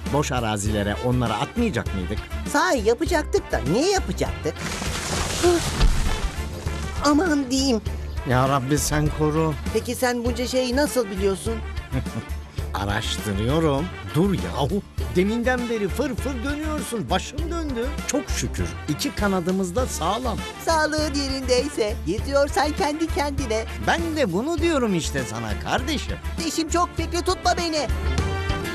Boş arazilere onları atmayacak mıydık? Sahi yapacaktık da niye yapacaktık? Aman diyeyim. Ya Rabbi sen koru. Peki sen bunca şeyi nasıl biliyorsun? Araştırıyorum. Dur yahu. Deminden beri fır fır dönüyorsun. Başım döndü. Çok şükür 2 kanadımız da sağlam. Sağlığın yerindeyse geziyorsan kendi kendine. Ben de bunu diyorum işte sana kardeşim. Dişim çok, fikri tutma beni.